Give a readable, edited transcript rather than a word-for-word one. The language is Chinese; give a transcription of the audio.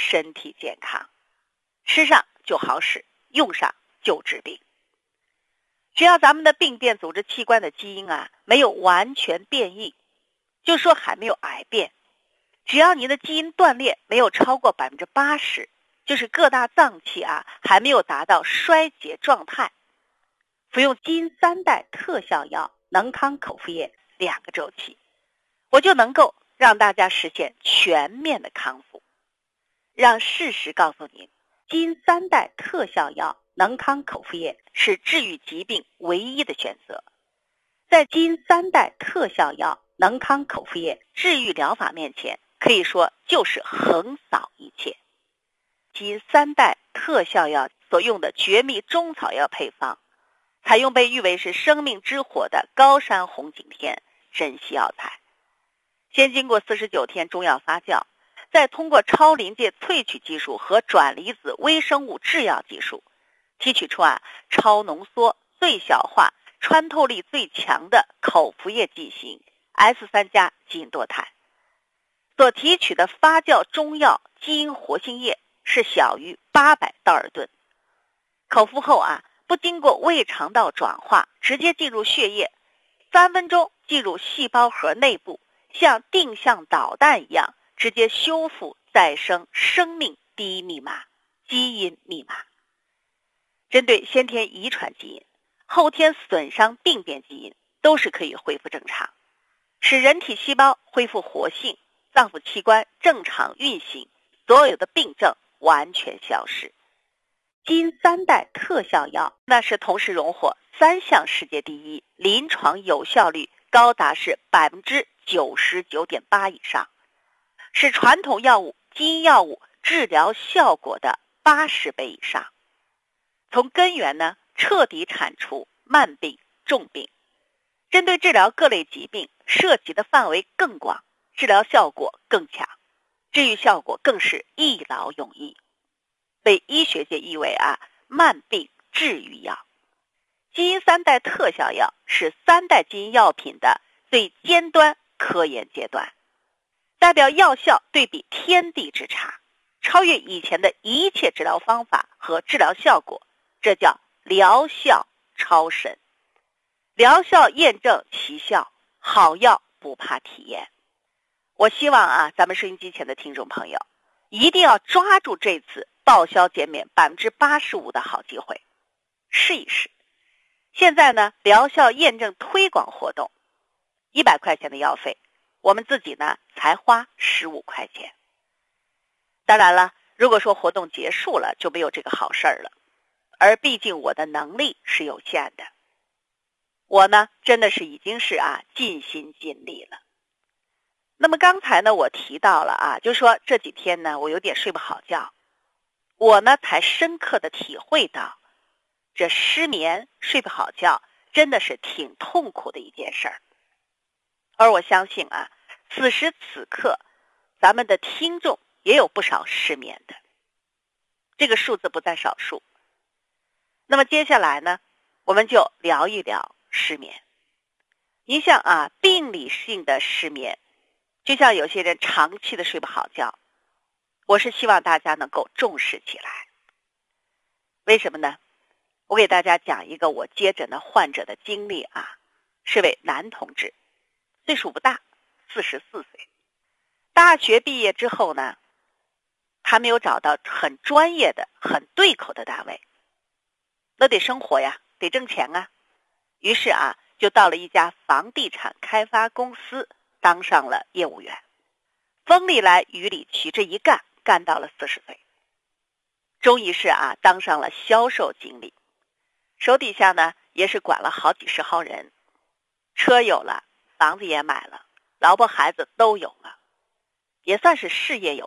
身体健康，吃上就好使，用上就治病。只要咱们的病变组织器官的基因没有完全变异，就说还没有癌变，只要你的基因断裂没有超过 80%， 就是各大脏器还没有达到衰竭状态，服用基因3代特效药能康口服液2个周期，我就能够让大家实现全面的康复。让事实告诉您，基因3代特效药能康口服液是治愈疾病唯一的选择。在基因3代特效药能康口服液治愈疗法面前，可以说就是横扫一切。基因3代特效药所用的绝密中草药配方，采用被誉为是生命之火的高山红景天珍稀药材，先经过49天中药发酵，再通过超临界萃取技术和转离子微生物制药技术，提取出超浓缩、最小化、穿透力最强的口服液剂型 S3+ 基因多肽。所提取的发酵中药基因活性液是小于800道尔顿，口服后不经过胃肠道转化，直接进入血液，3分钟进入细胞核内部，像定向导弹一样直接修复再生生命第一密码基因密码。针对先天遗传基因、后天损伤病变基因都是可以恢复正常，使人体细胞恢复活性，脏腑器官正常运行，所有的病症完全消失。基因3代特效药那是同时荣获3项世界第一，临床有效率高达是 99.8% 以上，是传统药物、基因药物治疗效果的80倍以上。从根源彻底铲除慢病、重病，针对治疗各类疾病，涉及的范围更广，治疗效果更强，治愈效果更是一劳永逸，被医学界誉为慢病治愈药。基因3代特效药是3代基因药品的最尖端科研阶段，代表药效对比天地之差，超越以前的一切治疗方法和治疗效果，这叫疗效超神。疗效验证奇效，好药不怕体验。我希望咱们收音机前的听众朋友一定要抓住这次报销减免 85% 的好机会，试一试。现在疗效验证推广活动，100块钱的药费，我们自己才花15块钱。当然了，如果说活动结束了就没有这个好事儿了，而毕竟我的能力是有限的，我真的是已经是尽心尽力了。那么刚才我提到了就说这几天我有点睡不好觉，我才深刻的体会到这失眠睡不好觉真的是挺痛苦的一件事儿。而我相信此时此刻咱们的听众也有不少失眠的，这个数字不在少数。那么接下来我们就聊一聊失眠。您像病理性的失眠，就像有些人长期的睡不好觉，我是希望大家能够重视起来。为什么呢？我给大家讲一个我接诊的患者的经历是位男同志，岁数不大，44岁。大学毕业之后还没有找到很专业的、很对口的单位，那得生活呀，得挣钱于是就到了一家房地产开发公司当上了业务员，风里来雨里去，这一干到了40岁，终于是当上了销售经理，手底下也是管了好几十号人，车有了，房子也买了，老婆孩子都有了，也算是事业有